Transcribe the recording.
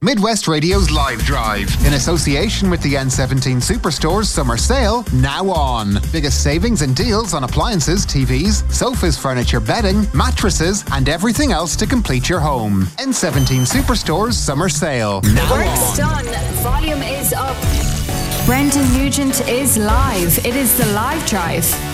Midwest Radio's Live Drive, in association with the N17 Superstore's Summer Sale, now on. Biggest savings and deals on appliances, TVs, sofas, furniture, bedding, mattresses, and everything else to complete your home. N17 Superstore's Summer Sale, now Work's on. done. Volume is up. Brendan Nugent is live. It is the Live Drive.